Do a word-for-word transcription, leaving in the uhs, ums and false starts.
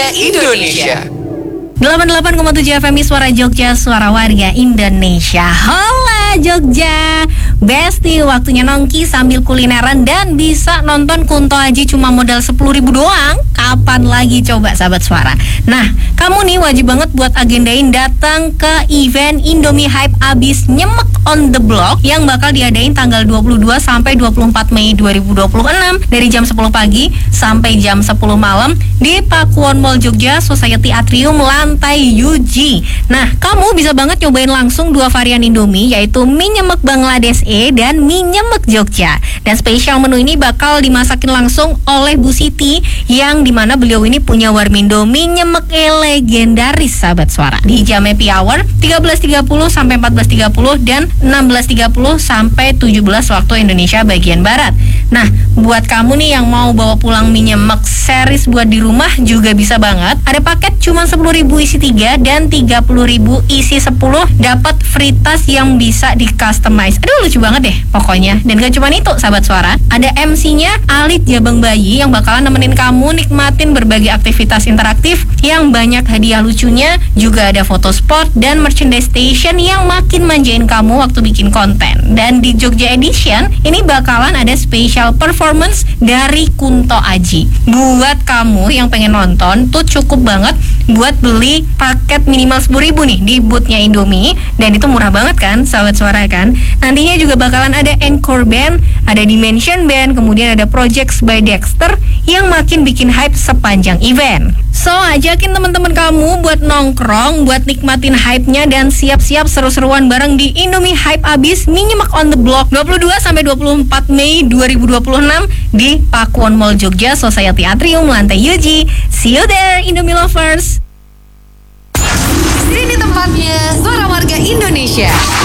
Warga Indonesia. delapan puluh delapan koma tujuh F M Suara Jogja, Suara Warga Indonesia. Hola Jogja, Besti, waktunya nongki sambil kulineran dan bisa nonton Kunto Aji cuma modal sepuluh ribu doang. Kapan lagi coba sahabat suara? Nah, kamu nih wajib banget buat agendain datang ke event Indomie Hype Abis Nyemek on the Block yang bakal diadain tanggal dua puluh dua sampai dua puluh empat Mei dua ribu dua puluh enam dari jam sepuluh pagi sampai jam sepuluh malam di Pakuwon Mall Jogja, Society Atrium lantai U G. Nah, kamu bisa banget nyobain langsung dua varian Indomie, yaitu mie nyemek Bangladesh E dan mie nyemek Jogja. Dan spesial menu ini bakal dimasakin langsung oleh Bu Siti, yang dimana beliau ini punya warmindo mie nyemek E legendaris sahabat suara. Di jam happy hour tiga belas tiga puluh sampai empat belas tiga puluh dan enam belas tiga puluh sampai tujuh belas waktu Indonesia bagian barat. Nah, buat kamu nih yang mau bawa pulang mie nyemek series buat di rumah juga bisa banget. Ada paket cuma sepuluh ribu isi tiga dan tiga puluh ribu isi sepuluh, dapat free tas yang bisa di customize. Aduh, lucu banget deh pokoknya. Dan gak cuma itu sahabat suara, ada M C-nya Alit Jabang Bayi yang bakalan nemenin kamu nikmatin berbagai aktivitas interaktif yang banyak hadiah lucunya. Juga ada foto spot dan merchandise station yang makin manjain kamu waktu bikin konten. Dan di Jogja Edition ini bakalan ada special performance dari Kunto Aji. Buat kamu yang pengen nonton tuh cukup banget buat beli paket minimal sepuluh ribu nih di boothnya Indomie. Dan itu murah banget kan sahabat suara kan. Nantinya juga bakalan ada Encore Band, ada Dimension Band, kemudian ada Projects by Dexter yang makin bikin hype sepanjang event. So, ajakin teman-teman kamu buat nongkrong, buat nikmatin hype-nya dan siap-siap seru-seruan bareng di Indomie Hype Abis Mie Nyemek on the Block dua puluh dua sampai dua puluh empat Mei dua ribu dua puluh enam di Pakuwon Mall Jogja, Society Atrium lantai U G. See you there Indomie lovers. Sini tempatnya Suara Warga Indonesia.